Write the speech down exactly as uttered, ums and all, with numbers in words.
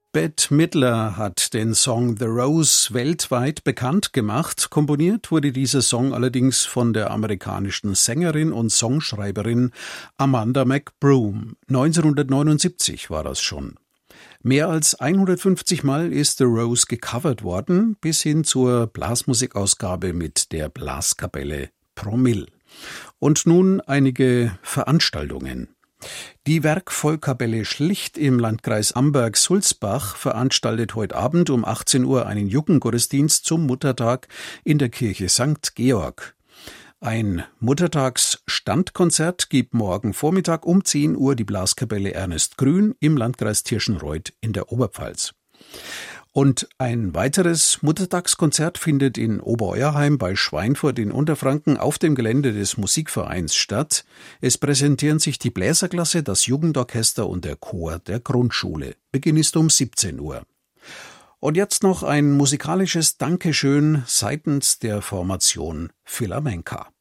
Bette Midler hat den Song The Rose weltweit bekannt gemacht. Komponiert wurde dieser Song allerdings von der amerikanischen Sängerin und Songschreiberin Amanda McBroom. neunzehnhundertneunundsiebzig war das schon. Mehr als hundertfünfzig Mal ist The Rose gecovert worden, bis hin zur Blasmusikausgabe mit der Blaskapelle Promille. Und nun einige Veranstaltungen. Die Werkvollkapelle Schlicht im Landkreis Amberg-Sulzbach veranstaltet heute Abend um achtzehn Uhr einen Jugendgottesdienst zum Muttertag in der Kirche Sankt Georg. Ein Muttertags-Standkonzert gibt morgen Vormittag um zehn Uhr die Blaskapelle Ernest Grün im Landkreis Tirschenreuth in der Oberpfalz. Und ein weiteres Muttertagskonzert findet in Obereuerheim bei Schweinfurt in Unterfranken auf dem Gelände des Musikvereins statt. Es präsentieren sich die Bläserklasse, das Jugendorchester und der Chor der Grundschule. Beginn ist um siebzehn Uhr. Und jetzt noch ein musikalisches Dankeschön seitens der Formation Philamenca.